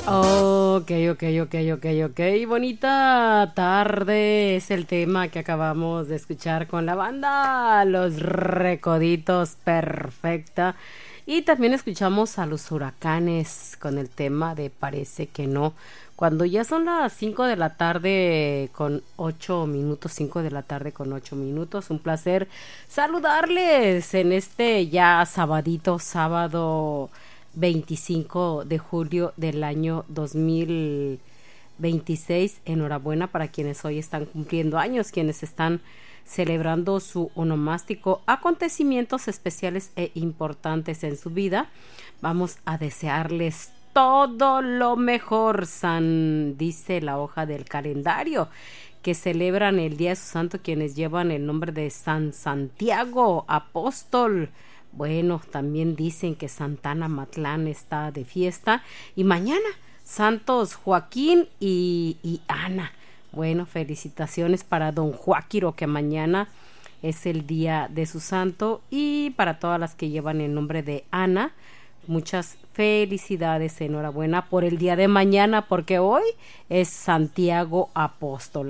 Ok. Bonita tarde es el tema que acabamos de escuchar con la banda Los Recoditos, perfecta. Y también escuchamos a Los Huracanes con el tema de Parece que no. Cuando ya son las 5 de la tarde con 8 minutos, 5 de la tarde con 8 minutos, un placer saludarles en este ya sábado 25 de julio del año 2026. Enhorabuena para quienes hoy están cumpliendo años, quienes están celebrando su onomástico, acontecimientos especiales e importantes en su vida. Vamos a desearles todo lo mejor, dice la hoja del calendario, que celebran el día de su santo quienes llevan el nombre de San Santiago Apóstol. Bueno, también dicen que Santana Matlán está de fiesta. Y mañana, santos Joaquín y Ana. Bueno, felicitaciones para don Joaquiro, que mañana es el día de su santo. Y para todas las que llevan el nombre de Ana, muchas felicidades, enhorabuena por el día de mañana, porque hoy es Santiago Apóstol.